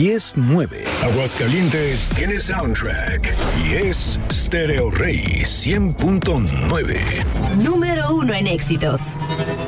10-9. Aguascalientes tiene soundtrack y es Stereo Rey 100.9. Número 1 en éxitos.